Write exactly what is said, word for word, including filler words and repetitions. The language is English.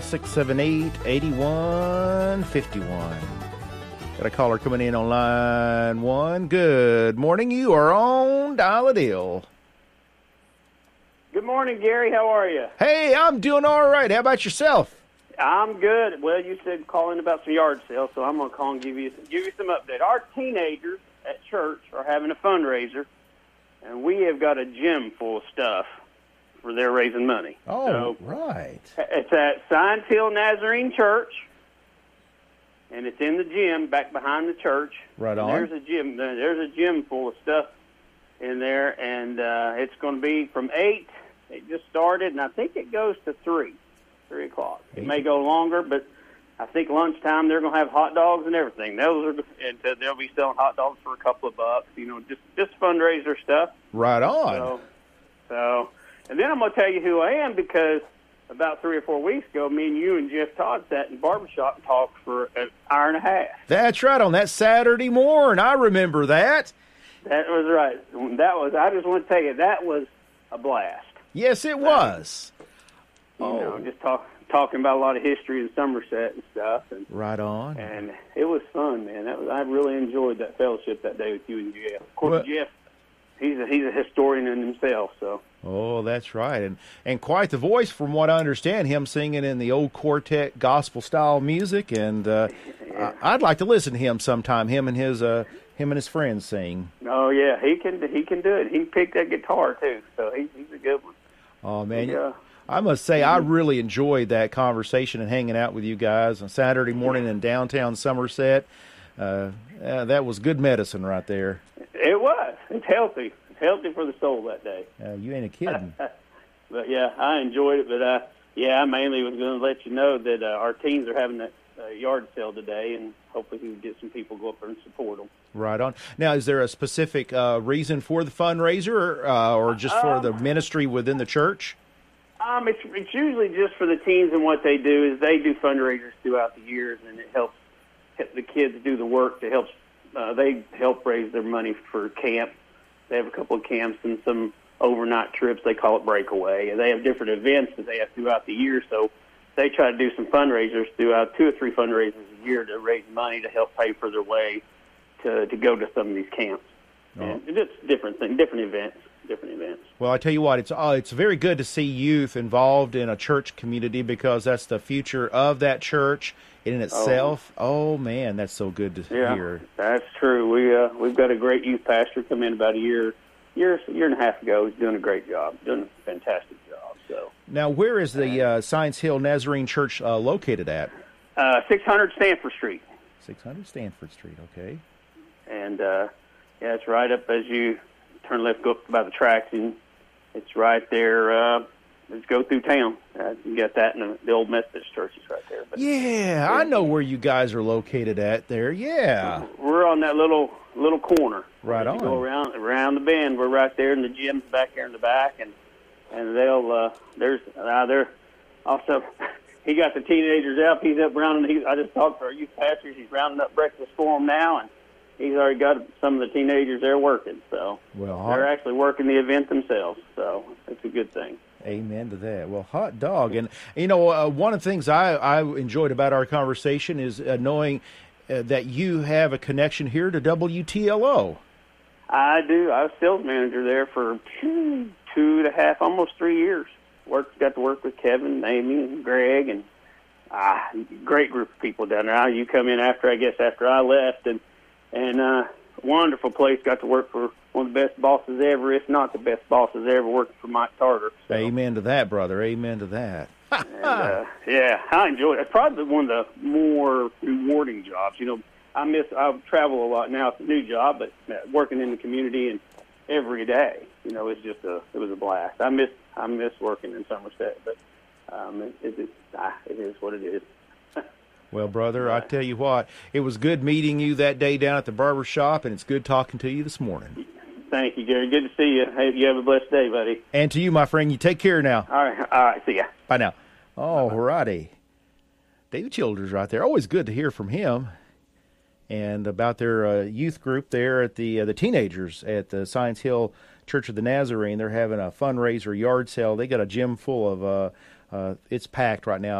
six seven eight, eight one five one. Got a caller coming in on line one. Good morning. You are on Dial-A-Deal. Good morning, Gary. How are you? Hey, I'm doing all right. How about yourself? I'm good. Well, you said calling about some yard sales, so I'm going to call and give you give you some update. Our teenagers at church are having a fundraiser, and we have got a gym full of stuff for their raising money. Oh, so, right. It's at Science Hill Nazarene Church, and it's in the gym back behind the church. Right on. And there's a gym. There's a gym full of stuff in there, and uh, it's going to be from eight. It just started, and I think it goes to three, three o'clock. It may go longer, but I think lunchtime they're going to have hot dogs and everything. Those are, and uh, they'll be selling hot dogs for a couple of bucks. You know, just just fundraiser stuff. Right on. So, so, and then I'm going to tell you who I am, because about three or four weeks ago, me and you and Jeff Todd sat in the barbershop and talked for an hour and a half. That's right, on that Saturday morning. I remember that. That was right. That was. I just want to tell you, that was a blast. Yes, it was. You oh. know, just talk, talking about a lot of history in Somerset and stuff. And, right on. And it was fun, man. That was, I really enjoyed that fellowship that day with you and Jeff. Of course, well, Jeff, he's a, he's a historian in himself, so. Oh, that's right. And and quite the voice, from what I understand, him singing in the old quartet gospel-style music. And uh, yeah. I, I'd like to listen to him sometime, him and his uh, him and his friends sing. Oh, yeah, he can he can do it. He can pick that guitar, too, so he, he's a good one. Oh, man. Yeah. I must say, I really enjoyed that conversation and hanging out with you guys on Saturday morning in downtown Somerset. Uh, uh, that was good medicine right there. It was. It's healthy. It's healthy for the soul that day. Uh, you ain't a kidding. But, yeah, I enjoyed it. But, uh, yeah, I mainly was going to let you know that uh, our teens are having a uh, yard sale today, and hopefully we can get some people go up there and support them. Right on. Now, is there a specific uh, reason for the fundraiser, uh, or just for um, the ministry within the church? Um, it's it's usually just for the teens, and what they do is they do fundraisers throughout the years, and it helps the kids do the work to help. Uh, they help raise their money for camp. They have a couple of camps and some overnight trips. They call it breakaway, and they have different events that they have throughout the year. So they try to do some fundraisers throughout, two or three fundraisers a year to raise money to help pay for their way to to go to some of these camps. Oh. And it's different things, different events. different events. Well, I tell you what, it's uh, it's very good to see youth involved in a church community, because that's the future of that church in itself. Oh, oh man, that's so good to yeah, hear. That's true. We uh, we've got a great youth pastor come in about a year, year, year and a half ago. He's doing a great job, doing a fantastic job. So now, where is the uh, Science Hill Nazarene Church uh, located at? Uh, six hundred Stanford Street. six hundred Stanford Street. Okay. And uh, yeah, it's right up as you turn left, go up by the tracks, and it's right there. Uh, let's go through town. Uh, you got that in the, the old Methodist church is right there. But, yeah, yeah, I know where you guys are located at there. Yeah, we're on that little little corner. Right on. You go around around the bend. We're right there, and the gym's back there in the back, and and they'll uh, there's uh, there also. He got the teenagers up. He's up rounding. He, I just talked to our youth pastors. He's rounding up breakfast for them now, and he's already got some of the teenagers there working. So well, they're actually working the event themselves. So it's a good thing. Amen to that. Well, hot dog. And, you know, uh, one of the things I, I enjoyed about our conversation is uh, knowing uh, that you have a connection here to W T L O. I do. I was sales manager there for two, two and a half, almost three years. Worked, got to work with Kevin, Amy, and Greg, and ah, great group of people down there. You come in after, I guess, after I left, and and uh, wonderful place. Got to work for one of the best bosses ever, if not the best bosses ever, working for Mike Tarter. So. Amen to that, brother. Amen to that. and, uh, yeah, I enjoyed it. It's probably one of the more rewarding jobs. You know, I miss. I travel a lot now. It's a new job, but working in the community and every day, you know, it's just a. It was a blast. I miss. I miss working in Somerset, but um, it, it, it, ah, it is what it is. Well, brother, I tell you what, it was good meeting you that day down at the barber shop, and it's good talking to you this morning. Thank you, Gary. Good to see you. Hey, you have a blessed day, buddy. And to you, my friend, you take care now. All right, all right, see ya. Bye now. All righty. David Childers right there. Always good to hear from him. And about their uh, youth group there at the uh, the teenagers at the Science Hill Church of the Nazarene. They're having a fundraiser yard sale. They got a gym full of, uh, uh, it's packed right now.